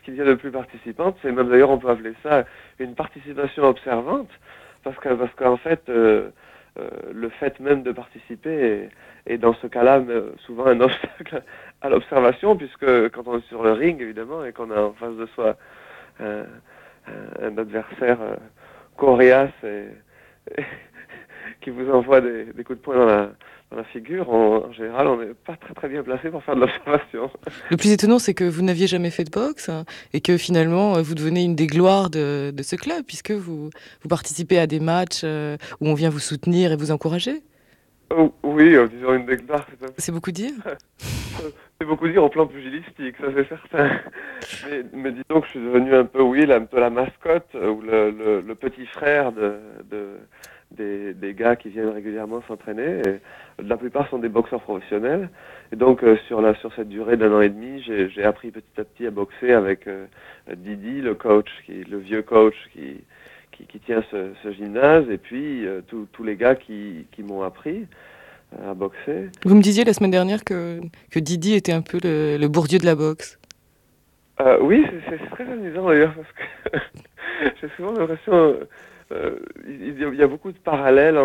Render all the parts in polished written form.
qu'il y a de plus participantes. C'est même d'ailleurs, on peut appeler ça une participation observante, parce qu'en fait, le fait même de participer est dans ce cas-là souvent un obstacle à l'observation, puisque quand on est sur le ring, évidemment, et qu'on a en face de soi un, un adversaire coriace et qui vous envoie des coups de poing dans la figure, en général, on n'est pas très très bien placé pour faire de l'observation. Le plus étonnant, c'est que vous n'aviez jamais fait de boxe hein, et que finalement, vous devenez une des gloires de ce club, puisque vous participez à des matchs où on vient vous soutenir et vous encourager. Oh, oui, disons une déclare, C'est beaucoup dire. c'est beaucoup dire au plan pugilistique, ça c'est certain. Mais disons que je suis devenu un peu, oui, un peu la mascotte ou le petit frère des gars qui viennent régulièrement s'entraîner. Et la plupart sont des boxeurs professionnels. Et donc sur cette durée d'1 an et demi, j'ai appris petit à petit à boxer avec Didi, le vieux coach qui tient ce gymnase, et puis tous les gars qui m'ont appris à boxer. Vous me disiez la semaine dernière que Didi était un peu le Bourdieu de la boxe. Oui, c'est très amusant d'ailleurs, parce que j'ai souvent l'impression, il y a beaucoup de parallèles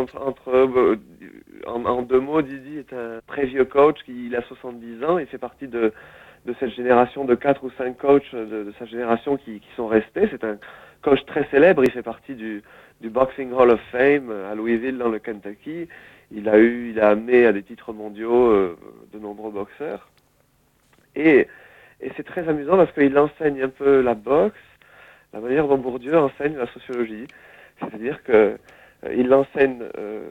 en 2 mots, Didi est un très vieux coach, il a 70 ans, il fait partie de cette génération de 4 ou 5 coachs de sa génération qui sont restés. C'est un coach très célèbre, il fait partie du Boxing Hall of Fame à Louisville dans le Kentucky. Il a amené à des titres mondiaux de nombreux boxeurs. Et c'est très amusant parce qu'il enseigne un peu la boxe, la manière dont Bourdieu enseigne la sociologie. C'est-à-dire que il l'enseigne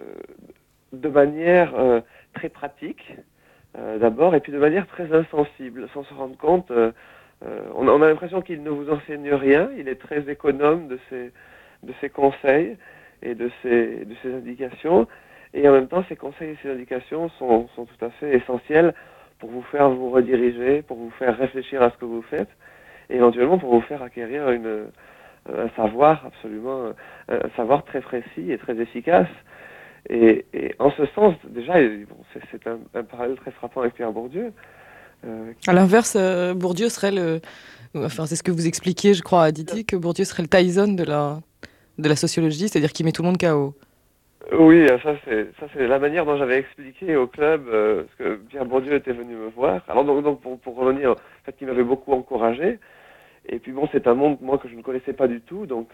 de manière très pratique, d'abord, et puis de manière très insensible, sans se rendre compte. On a l'impression qu'il ne vous enseigne rien, il est très économe de ses conseils et de ses indications, et en même temps, ces conseils et ces indications sont tout à fait essentiels pour vous faire vous rediriger, pour vous faire réfléchir à ce que vous faites, et éventuellement pour vous faire acquérir un savoir absolument, un savoir très précis et très efficace. Et en ce sens, déjà, bon, c'est un parallèle très frappant avec Pierre Bourdieu. À l'inverse, Bourdieu serait enfin c'est ce que vous expliquiez, je crois, à Didi, que Bourdieu serait le Tyson de la sociologie, c'est-à-dire qu'il met tout le monde KO. Oui, ça c'est la manière dont j'avais expliqué au club, parce que Pierre Bourdieu était venu me voir. Alors donc pour revenir, en fait, il m'avait beaucoup encouragé. Et puis bon, c'est un monde moi que je ne connaissais pas du tout, donc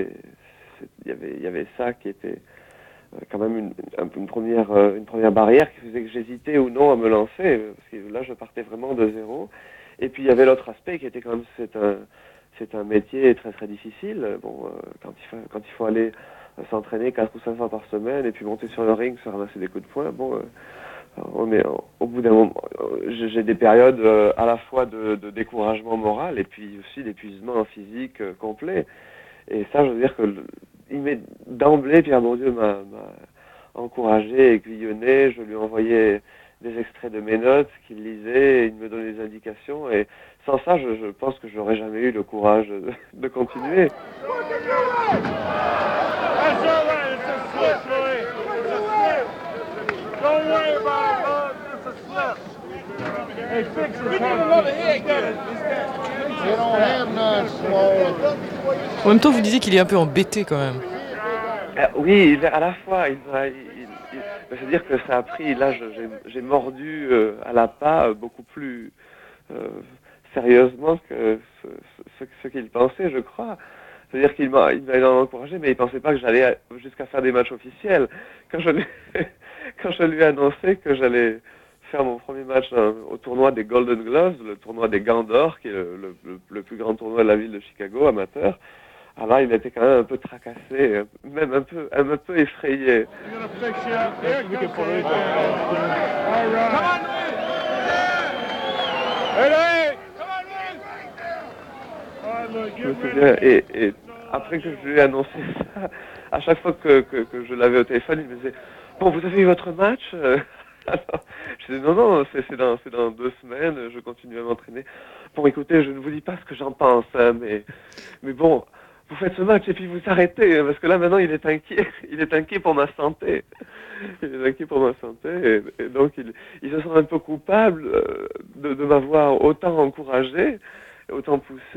il y avait ça qui était quand même une première barrière qui faisait que j'hésitais ou non à me lancer, parce que là je partais vraiment de zéro. Et puis il y avait l'autre aspect qui était quand même c'est un métier très très difficile. Bon, quand il faut aller s'entraîner 4 ou 5 fois par semaine et puis monter sur le ring, se ramasser des coups de poing, bon, au bout d'un moment, j'ai des périodes à la fois de découragement moral et puis aussi d'épuisement physique complet. Et ça, je veux dire que d'emblée, Pierre Bourdieu m'a encouragé, aiguillonné. Je lui envoyais des extraits de mes notes qu'il lisait, et il me donnait des indications. Et sans ça, je pense que j'aurais jamais eu le courage de continuer. En même temps, vous disiez qu'il est un peu embêté quand même. Oui, à la fois, c'est-à-dire que ça a pris, là j'ai mordu à l'appât beaucoup plus euh, sérieusement que ce qu'il pensait, je crois. C'est-à-dire il m'a énormément encouragé, mais il pensait pas que j'allais jusqu'à faire des matchs officiels. Quand je lui, quand je lui ai annoncé que j'allais faire mon premier match au tournoi des Golden Gloves, le tournoi des Gants d'Or, qui est le plus grand tournoi de la ville de Chicago, amateur, alors il était quand même un peu tracassé, même un peu effrayé. Je me souviens, et après que je lui ai annoncé ça, à chaque fois que je l'avais au téléphone, il me disait «Bon, vous avez eu votre match?» Alors, je disais «Non, c'est dans 2 semaines, je continue à m'entraîner. Bon, écoutez, je ne vous dis pas ce que j'en pense, hein, mais bon, vous faites ce match et puis vous arrêtez, hein, parce que là maintenant il est inquiet, il est inquiet pour ma santé. Il est inquiet pour ma santé, et donc il se sent un peu coupable de m'avoir autant encouragé, autant poussé.